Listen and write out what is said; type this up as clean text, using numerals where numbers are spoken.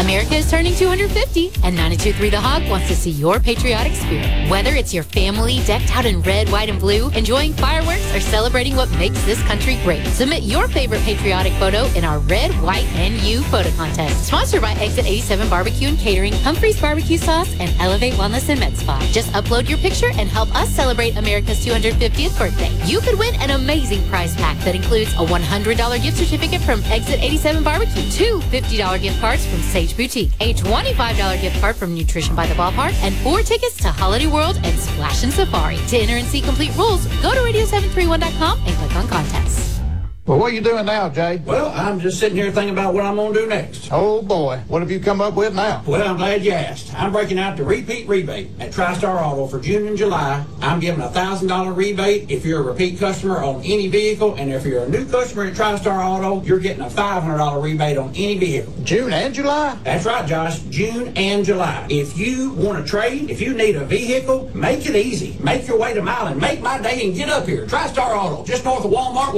America is turning 250, and 92.3 The Hog wants to see your patriotic spirit. Whether it's your family decked out in red, white, and blue, enjoying fireworks, or celebrating what makes this country great, submit your favorite patriotic photo in our Red, White, and You photo contest. Sponsored by Exit 87 Barbecue and Catering, Humphreys Barbecue Sauce, and Elevate Wellness and Med Spa. Just upload your picture and help us celebrate America's 250th birthday. You could win an amazing prize pack that includes a $100 gift certificate from Exit 87 Barbecue, 2 $50 gift cards from Sage Boutique, a $25 gift card from Nutrition by the Ballpark, and 4 tickets to Holiday World and Splash and Safari. To enter and see complete rules, go to radio731.com and click on contests. Well, what are you doing now, Jay? Well, I'm just sitting here thinking about what I'm going to do next. Oh, boy. What have you come up with now? Well, I'm glad you asked. I'm breaking out the repeat rebate at TriStar Auto for June and July. I'm giving a $1,000 rebate if you're a repeat customer on any vehicle, and if you're a new customer at TriStar Auto, you're getting a $500 rebate on any vehicle. June and July? That's right, Josh. June and July. If you want to trade, if you need a vehicle, make it easy. Make your way to Milan. Make my day and get up here. TriStar Auto, just north of Walmart.